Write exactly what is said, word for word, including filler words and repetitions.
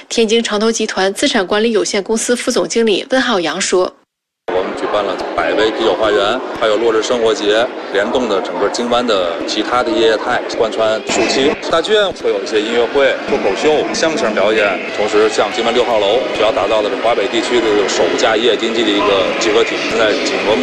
天津长投集团资产管理有限公司副总经理温浩洋说。 我们举办了百威啤酒花园，还有落日生活节，联动的整个京湾的其他的业态，贯穿暑期。大剧院会有一些音乐会、脱口秀、相声表演，同时像京湾六号楼主要打造的是华北地区的首家夜经济的一个集合体，在紧锣密